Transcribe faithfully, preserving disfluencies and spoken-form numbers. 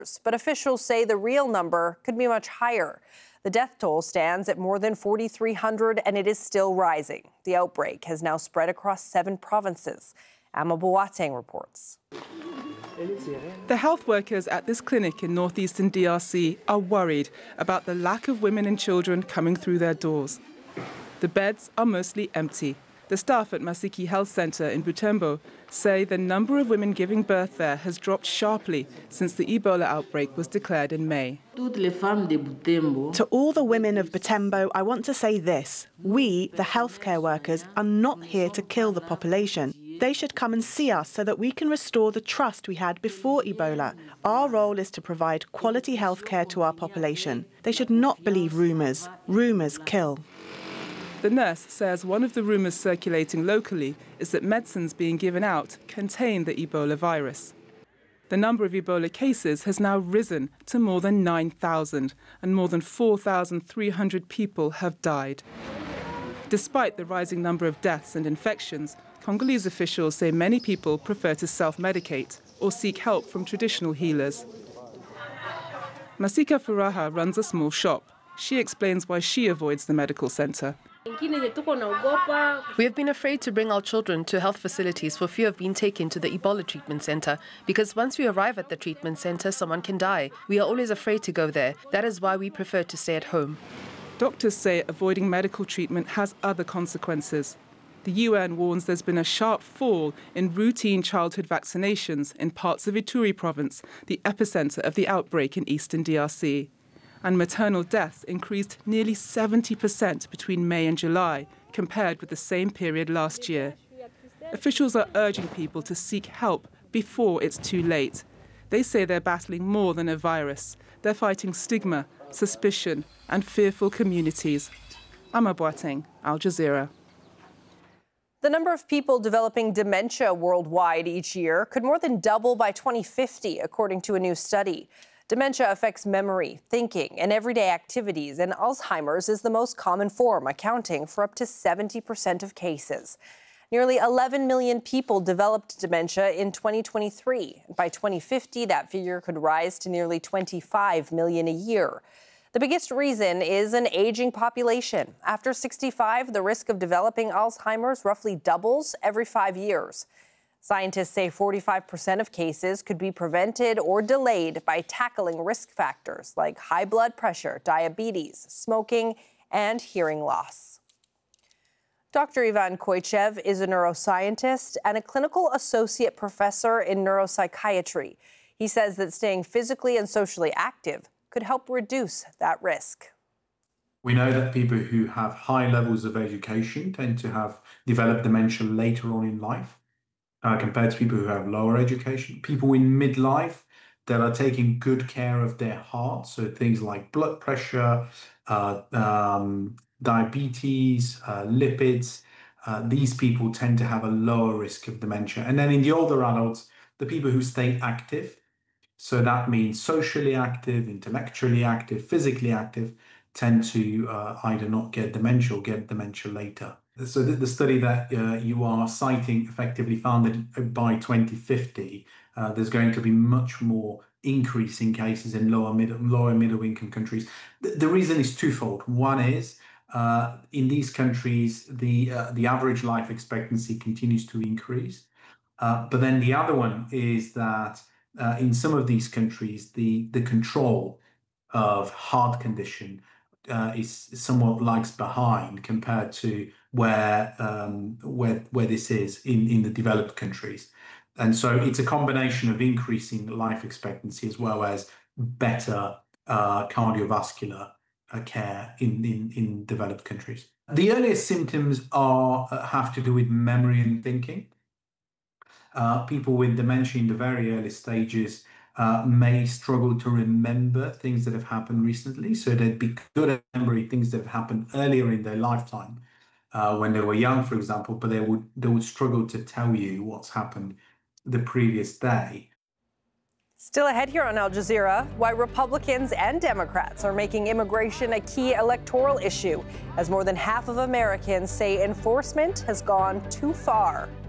But officials say the real number could be much higher. The death toll stands at more than forty-three hundred, and it is still rising. The outbreak has now spread across seven provinces. Ama Boateng reports. The health workers at this clinic in northeastern D R C are worried about the lack of women and children coming through their doors. The beds are mostly empty. The staff at Masiki Health Centre in Butembo say the number of women giving birth there has dropped sharply since the Ebola outbreak was declared in May. To all the women of Butembo, I want to say this. We, the healthcare workers, are not here to kill the population. They should come and see us so that we can restore the trust we had before Ebola. Our role is to provide quality healthcare to our population. They should not believe rumours. Rumours kill. The nurse says one of the rumours circulating locally is that medicines being given out contain the Ebola virus. The number of Ebola cases has now risen to more than nine thousand, and more than four thousand three hundred people have died. Despite the rising number of deaths and infections, Congolese officials say many people prefer to self-medicate or seek help from traditional healers. Masika Furaha runs a small shop. She explains why she avoids the medical centre. We have been afraid to bring our children to health facilities for fear of being taken to the Ebola treatment centre, because once we arrive at the treatment centre, someone can die. We are always afraid to go there. That is why we prefer to stay at home. Doctors say avoiding medical treatment has other consequences. The U N warns there's been a sharp fall in routine childhood vaccinations in parts of Ituri province, the epicentre of the outbreak in eastern D R C. And maternal deaths increased nearly seventy percent between May and July, compared with the same period last year. Officials are urging people to seek help before it's too late. They say they're battling more than a virus. They're fighting stigma, suspicion, and fearful communities. Ama Boateng, Al Jazeera. The number of people developing dementia worldwide each year could more than double by twenty fifty, according to a new study. Dementia affects memory, thinking, and everyday activities, and Alzheimer's is the most common form, accounting for up to seventy percent of cases. Nearly eleven million people developed dementia in twenty twenty-three. By twenty fifty, that figure could rise to nearly twenty-five million a year. The biggest reason is an aging population. After sixty-five, the risk of developing Alzheimer's roughly doubles every five years. Scientists say forty-five percent of cases could be prevented or delayed by tackling risk factors like high blood pressure, diabetes, smoking, and hearing loss. Doctor Ivan Koichev is a neuroscientist and a clinical associate professor in neuropsychiatry. He says that staying physically and socially active could help reduce that risk. We know that people who have high levels of education tend to have developed dementia later on in life. Uh, compared to people who have lower education. People in midlife that are taking good care of their heart, so things like blood pressure, uh, um, diabetes, uh, lipids, uh, these people tend to have a lower risk of dementia. And then in the older adults, the people who stay active, so that means socially active, intellectually active, physically active, tend to uh, either not get dementia or get dementia later. So the study that uh, you are citing effectively found that by twenty fifty, uh, there's going to be much more increase in cases in lower middle, lower middle income countries. The, the reason is twofold. One is uh, in these countries, the uh, the average life expectancy continues to increase. Uh, but then the other one is that uh, in some of these countries, the, the control of heart condition uh, is somewhat lags behind compared to where um, where where this is in, in the developed countries. And so it's a combination of increasing life expectancy as well as better uh, cardiovascular uh, care in, in, in developed countries. The earliest symptoms are uh, have to do with memory and thinking. Uh, people with dementia in the very early stages uh, may struggle to remember things that have happened recently. So they'd be good at remembering things that have happened earlier in their lifetime. Uh, when they were young, for example, but they would they would struggle to tell you what's happened the previous day. Still ahead here on Al Jazeera, why Republicans and Democrats are making immigration a key electoral issue, as more than half of Americans say enforcement has gone too far.